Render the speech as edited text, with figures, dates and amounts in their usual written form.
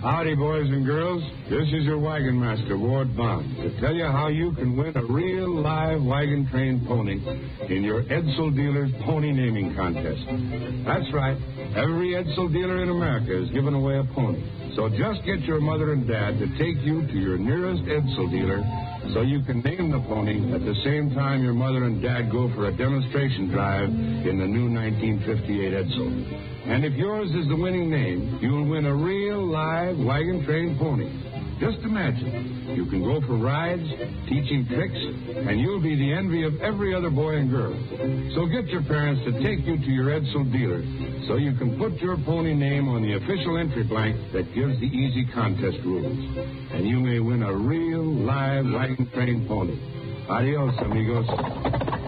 Howdy, boys and girls. This is your wagon master, Ward Bond, to tell you how you can win a real live wagon-trained pony in your Edsel Dealer's Pony Naming Contest. That's right. Every Edsel dealer in America is giving away a pony. So just get your mother and dad to take you to your nearest Edsel dealer so you can name the pony at the same time your mother and dad go for a demonstration drive in the new 1958 Edsel. And if yours is the winning name, you'll win a real live wagon-trained pony. Just imagine, you can go for rides, teaching tricks, and you'll be the envy of every other boy and girl. So get your parents to take you to your Edsel dealer so you can put your pony name on the official entry blank that gives the easy contest rules. And you may win a real live wagon-trained pony. Adios, amigos.